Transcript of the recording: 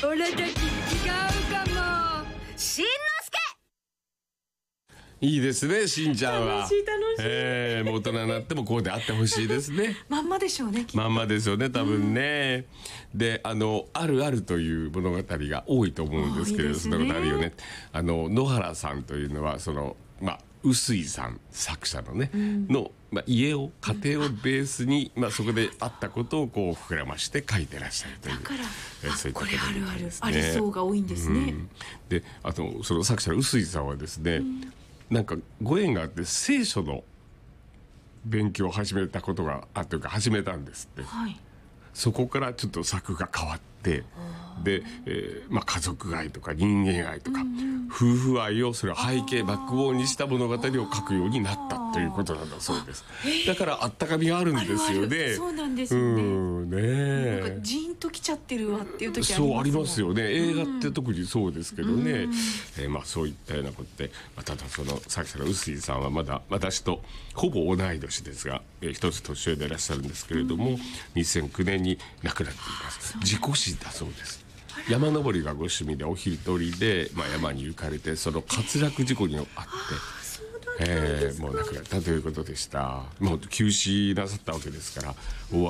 俺たち違うかも。しんのすけ。 いいですね、しんちゃんは。 楽しいもう大人になってもこうであってほしいですね。 まんまでしょうね、きっと。 まんまですよね、多分ね。で、あるあるという物語が多いと思うんですけれど、その物語をね、野原さんというのは、臼井さん、作者のね、の、家庭をベースに、そこであったことをこう膨らまして書いてらっしゃるという。 だから、 そういったこれあるある、 ですね。 ありそうが多いんですね。 で、その作者の臼井さんはですね、なんかご縁があって聖書の勉強を始めたことがあっていうか始めたんですって。 はい。 そこからちょっと作が変わって、で、家族愛とか人間愛とか、夫婦愛をそれを背景バックボーンにした物語を書くようになったということなんだそうです。だからあったかみがあるんですよね。 そうなんですよね。 ね、 なんかジーンときちゃってるわっていう時ありますそうありますよね。映画って特にそうですけどね。そういったようなことで、ただその作者の臼井さんはまだ私とほぼ同い年ですが、一つ年上でいらっしゃるんですけれども、2009年に亡くなっています。事故死だそうです。山登りがご趣味でお一人で、山に行かれてその滑落事故にあって、もう亡くなったということでした。もう急死なさったわけですから、